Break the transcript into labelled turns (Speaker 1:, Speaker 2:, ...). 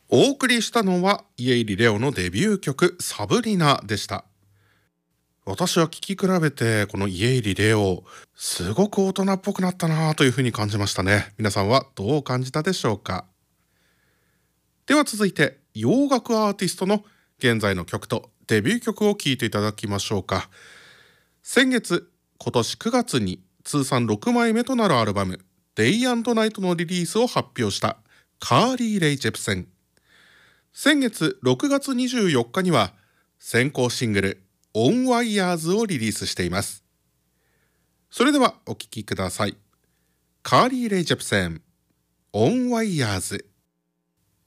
Speaker 1: お送りしたのは家入レオのデビュー曲サブリナでした。私は聴き比べてこの家入レオすごく大人っぽくなったなというふうに感じましたね。皆さんはどう感じたでしょうか。では続いて洋楽アーティストの現在の曲とデビュー曲を聴いていただきましょうか。今年9月に通算6枚目となるアルバム Day and Night のリリースを発表したカーリー・レイ・ジェプセン。先月6月24日には先行シングル On Wires をリリースしています。それではお聴きください。カーリー・レイ・ジェプセン On Wires。